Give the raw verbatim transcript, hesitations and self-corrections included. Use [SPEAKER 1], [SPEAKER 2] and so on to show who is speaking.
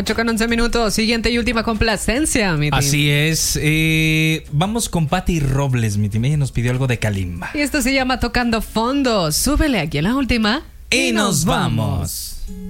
[SPEAKER 1] ocho con once minutos. Siguiente y última complacencia, mi team.
[SPEAKER 2] Así es. Eh, vamos con Patti Robles, mi team. Ella nos pidió algo de Kalimba.
[SPEAKER 1] Y esto se llama Tocando Fondo. Súbele aquí en la última.
[SPEAKER 2] Y, y nos vamos. vamos.